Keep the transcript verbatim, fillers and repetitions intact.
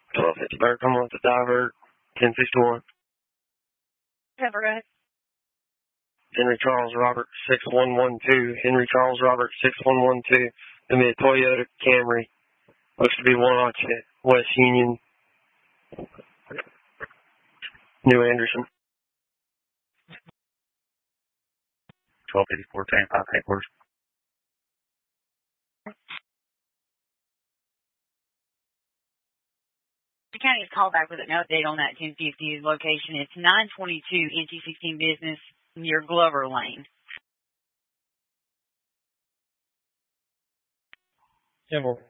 twelve fifty Bear, come on with the divert, ten sixty-one. Cover us. Henry Charles Robert six one one two. Henry Charles Robert six one one two. Gonna be a Toyota Camry. Looks to be one occupant. West Union. New Anderson. twelve eighty-four, ten five headquarters. The county has called back with an update on that ten fifty location. It's nine twenty-two N T sixteen Business near Glover Lane. ten four.